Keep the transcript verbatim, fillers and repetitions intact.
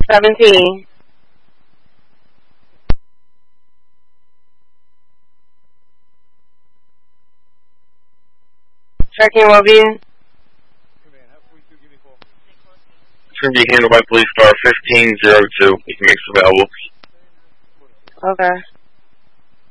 seventeen. Checking well-being. It's going to be handled by Police Car fifteen zero two. You can make available. Okay.